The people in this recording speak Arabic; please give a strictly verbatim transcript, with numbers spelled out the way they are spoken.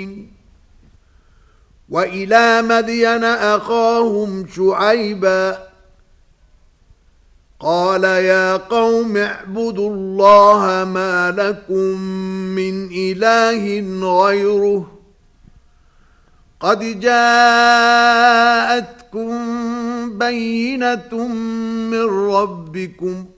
المرسلين وإلى مدين أخاهم شعيبا قال يا قوم اعبدوا الله ما لكم من إله غيره قد جاءتكم بينة من ربكم